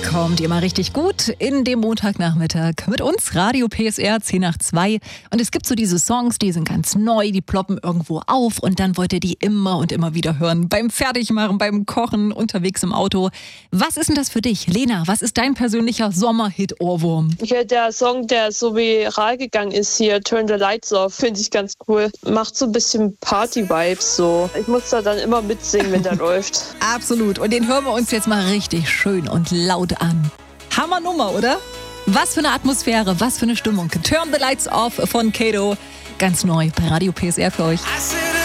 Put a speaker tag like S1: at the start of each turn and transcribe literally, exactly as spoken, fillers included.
S1: kommt immer richtig gut in dem Montagnachmittag mit uns, Radio P S R zehn nach zwei. Und es gibt so diese Songs, die sind ganz neu, die ploppen irgendwo auf und dann wollt ihr die immer und immer wieder hören. Beim Fertigmachen, beim Kochen, unterwegs im Auto. Was ist denn das für dich? Lena, was ist dein persönlicher Sommerhit-Ohrwurm?
S2: Ja, der Song, der so viral gegangen ist hier, Turn the Lights Off, finde ich ganz cool. Macht so ein bisschen Party-Vibes so. Ich muss da dann immer mitsingen, wenn der läuft.
S1: Absolut. Und den hören wir uns jetzt mal richtig schön und laut an. Hammer Nummer, oder? Was für eine Atmosphäre, was für eine Stimmung. Turn the Lights Off von Kato. Ganz neu bei Radio P S R für euch.